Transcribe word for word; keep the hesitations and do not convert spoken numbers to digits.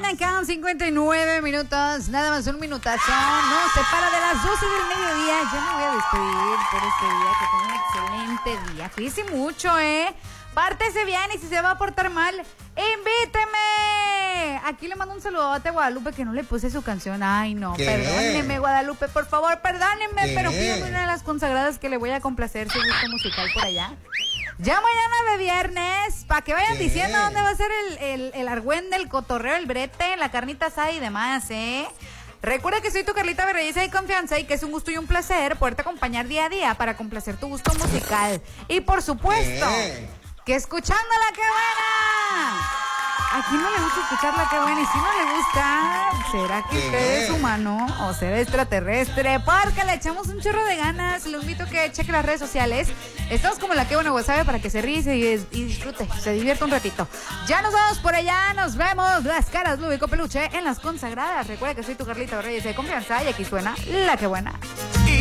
mañana, quedan cincuenta y nueve minutos, nada más un minutazo, no, se para de las doce del mediodía, ya me voy a despedir por este día, que tenga un excelente día, cuídese mucho, eh, pártese bien y si se va a portar mal, invíteme. Aquí le mando un saludote a Guadalupe que no le puse su canción, ay no, ¿Qué? Perdóneme Guadalupe, por favor, perdónenme, ¿Qué? Pero pídeme una de las consagradas que le voy a complacer su gusto musical por allá. Ya mañana de viernes, para que vayan ¿Qué? Diciendo dónde va a ser el, el, el argüende, el cotorreo, el brete, la carnita asada y demás, ¿eh? Recuerda que soy tu Carlita Berreyesa de confianza y que es un gusto y un placer poderte acompañar día a día para complacer tu gusto musical. Y por supuesto, ¿Qué? Que escuchando la que buena. ¿A quién no le gusta escuchar la que buena? Y si no le gusta, ¿será que usted es humano o será extraterrestre? Porque le echamos un chorro de ganas. Lo invito a que cheque las redes sociales. Estamos como la que buena WhatsApp para que se ríe y disfrute, se divierta un ratito. Ya nos vamos por allá, nos vemos. Las caras Lúbico Peluche en las consagradas. Recuerda que soy tu Carlita Reyes de confianza y aquí suena la que buena.